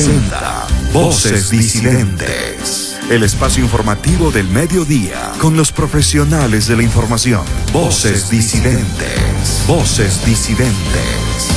presenta Voces Disidentes, el espacio informativo del mediodía con los profesionales de la información. Voces Disidentes, Voces Disidentes.